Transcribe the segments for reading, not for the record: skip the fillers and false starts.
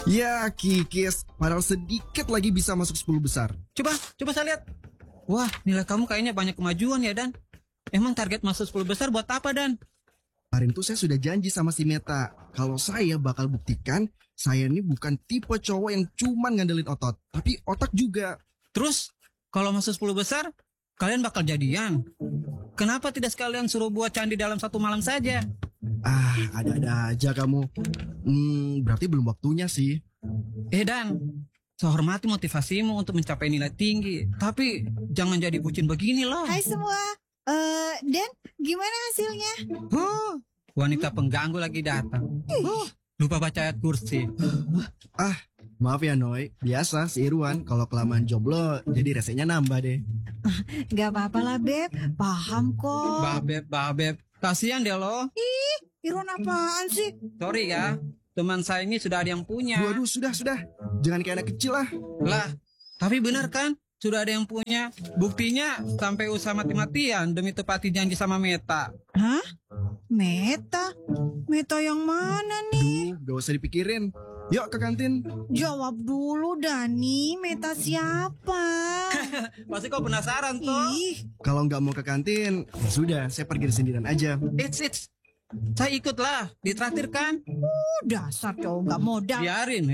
Ya, kikis. Padahal sedikit lagi bisa masuk 10 besar. Coba saya lihat. Wah, nilai kamu kayaknya banyak kemajuan ya, Dan. Emang target masuk 10 besar buat apa, Dan? Kemarin tuh saya sudah janji sama si Meta. Kalau saya bakal buktikan, saya ini bukan tipe cowok yang cuman ngandelin otot. Tapi otak juga. Terus, kalau masuk 10 besar, kalian bakal jadian. Kenapa tidak sekalian suruh buat candi dalam 1 malam saja? Ada-ada aja kamu. Berarti belum waktunya sih. Dan, saya hormati motivasimu untuk mencapai nilai tinggi. Tapi, jangan jadi bucin begini loh. Hai semua. Dan gimana hasilnya? Wanita pengganggu lagi datang. Lupa baca ayat kursi. Maaf ya Noy. Biasa si Irwan kalau kelamaan jomblo jadi resenya nambah deh. Gak apa-apa lah Beb, paham kok. Babeb. Kasihan deh lo. Irwan apaan sih? Sorry ya, teman saya ini sudah ada yang punya. Waduh, sudah. Jangan kayak anak kecil lah. Lah, tapi benar kan? Sudah ada yang punya. Buktinya sampai usaha mati-matian demi tepati janji sama Meta. Hah? Meta? Meta yang mana nih? Gak usah dipikirin. Yuk ke kantin. Jawab dulu Dani, Meta siapa? Pasti kau penasaran toh. Kalau nggak mau ke kantin, ya sudah, saya pergi sendirian aja. It's. Saya ikutlah, ditraktir kan? Dasar cowok gak modal. Biarin,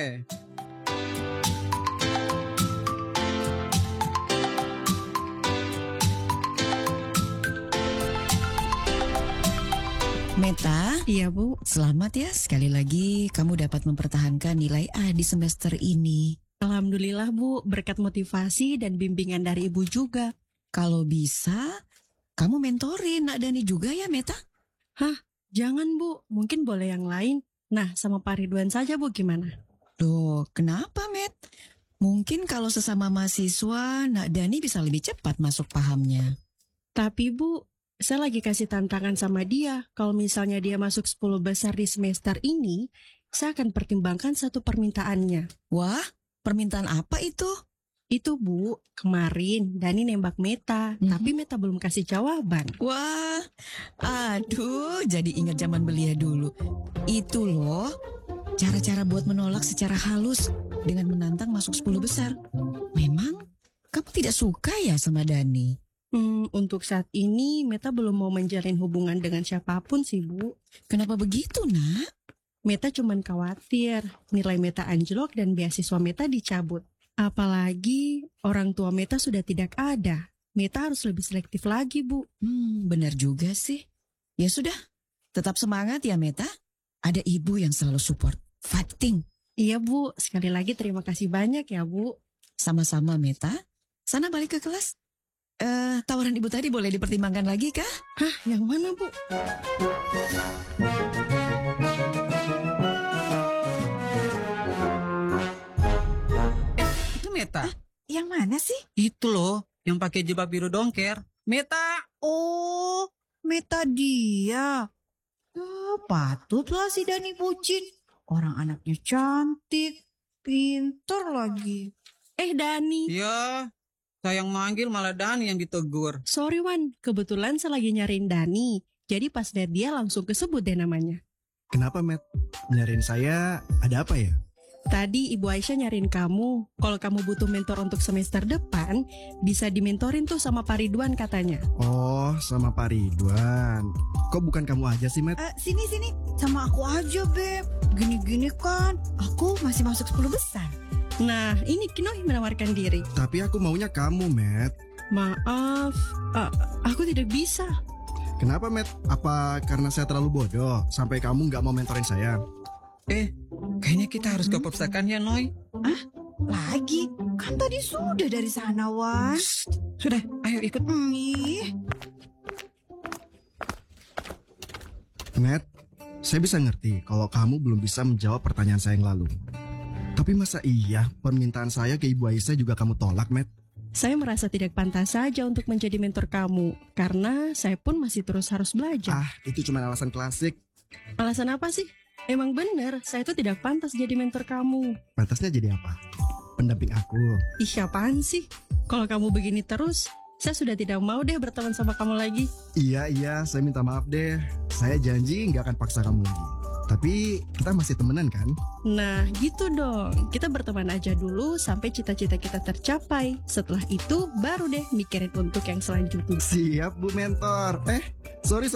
Meta, Iya Bu. selamat ya sekali lagi kamu dapat mempertahankan nilai A di semester ini. Alhamdulillah Bu, berkat motivasi dan bimbingan dari Ibu juga. Kalau bisa, kamu mentorin Nak Dani juga ya Meta? Hah, jangan Bu, mungkin boleh yang lain. Nah, sama Pak Ridwan saja Bu, gimana? Loh, kenapa Met? Mungkin kalau sesama mahasiswa, Nak Dani bisa lebih cepat masuk pahamnya. Tapi Bu, saya lagi kasih tantangan sama dia. Kalau misalnya dia masuk 10 besar di semester ini, saya akan pertimbangkan satu permintaannya. Wah, permintaan apa itu? Itu Bu, kemarin Dani nembak Meta, tapi Meta belum kasih jawaban. Wah, aduh, jadi ingat zaman belia dulu. Itu loh, cara-cara buat menolak secara halus dengan menantang masuk 10 besar. Memang kamu tidak suka ya sama Dani? Untuk saat ini Meta belum mau menjalin hubungan dengan siapapun sih Bu. Kenapa begitu, Nak? Meta cuman khawatir nilai Meta anjlok dan beasiswa Meta dicabut. Apalagi orang tua Meta sudah tidak ada. Meta harus lebih selektif lagi, Bu. Benar juga sih. Ya sudah, tetap semangat ya Meta. Ada ibu yang selalu support. Fighting. Iya, Bu. Sekali lagi terima kasih banyak ya, Bu. Sama-sama Meta. Sana balik ke kelas. Tawaran ibu tadi boleh dipertimbangkan lagi kah? Hah, yang mana, Bu? Itu Meta. Yang mana sih? Itu loh, yang pakai jilbab biru dongker. Meta. Oh, Meta dia. Patutlah si Dani bucin. Orang anaknya cantik, pintar lagi. Dani. Ya, saya yang manggil malah Dani yang ditegur. Sorry, Wan. Kebetulan saya lagi nyariin Dani. Jadi pas lihat dia langsung kesebut deh namanya. Kenapa, Matt? Nyariin saya ada apa ya? Tadi Ibu Aisyah nyariin kamu. Kalau kamu butuh mentor untuk semester depan, bisa dimentorin tuh sama Pak Ridwan katanya. Oh, sama Pak Ridwan. Kok bukan kamu aja sih, Matt? Sini. Sama aku aja, Beb. Gini-gini kan, aku masih masuk 10 besar. Nah, ini Kinoy menawarkan diri. Tapi aku maunya kamu, Matt. Maaf, aku tidak bisa. Kenapa, Matt? Apa karena saya terlalu bodoh sampai kamu nggak mau mentorin saya? Kayaknya kita harus ke perpustakaan ya, Noy. Lagi? Kan tadi sudah dari sana, Wan. Sudah, ayo ikut. Matt, saya bisa ngerti kalau kamu belum bisa menjawab pertanyaan saya yang lalu. Tapi masa iya permintaan saya ke Ibu Aisyah juga kamu tolak, Matt? Saya merasa tidak pantas saja untuk menjadi mentor kamu, karena saya pun masih terus harus belajar. Itu cuma alasan klasik. Alasan apa sih? Emang benar, saya itu tidak pantas jadi mentor kamu. Pantasnya jadi apa? Pendamping aku. Ih, apaan sih? Kalau kamu begini terus, saya sudah tidak mau deh berteman sama kamu lagi. Iya, saya minta maaf deh. Saya janji nggak akan paksa kamu lagi. Tapi kita masih temenan kan? Nah gitu dong, kita berteman aja dulu sampai cita-cita kita tercapai. Setelah itu baru deh mikirin untuk yang selanjutnya. Siap Bu Mentor. Sorry.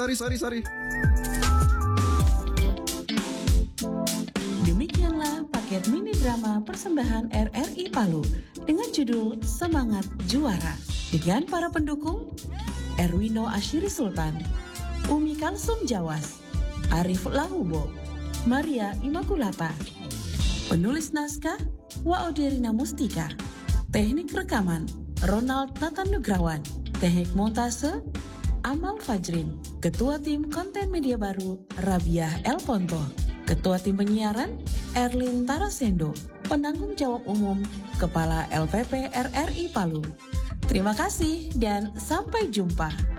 Demikianlah paket mini drama persembahan RRI Palu dengan judul Semangat Juara dengan para pendukung Erwino Ashiri Sultan, Umi Kalsum Jawas, Arif Lahubo, Maria Imakulata. Penulis naskah Waoderina Mustika. Teknik rekaman Ronald Nathan Nugrawan. Teknik montase Amal Fajrin. Ketua tim konten media baru Rabiah El Ponto. Ketua tim penyiaran Erlin Tarasendo. Penanggung jawab umum Kepala LPP RRI Palu. Terima kasih dan sampai jumpa.